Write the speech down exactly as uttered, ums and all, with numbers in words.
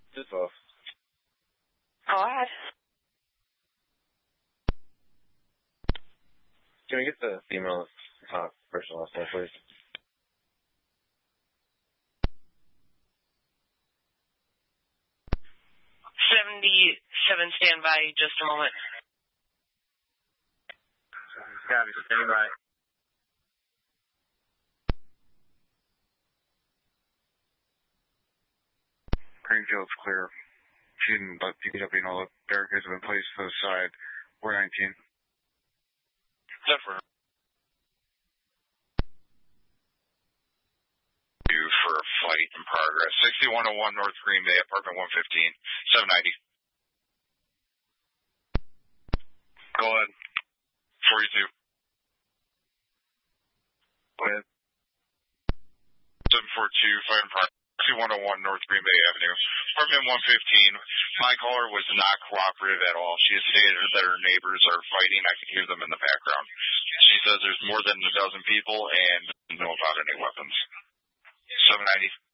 Just off. Go ahead. Can we get the female top person last name, please? seventy-seven, stand by just a moment. Copy, standing by. Greenfield's clear. She didn't let P W know that barricades have been placed to the side. four nineteen. Zephyr. Due for a fight in progress. sixty-one oh one North Green Bay, apartment one fifteen, seven ninety. Go ahead. forty-two. Go ahead. seven four two, fight in progress. sixty-one oh one North Green Bay Avenue, apartment one fifteen. My caller was not cooperative at all. She has stated that her neighbors are fighting. I could hear them in the background. She says there's more than a dozen people and doesn't know about any weapons. seven ninety.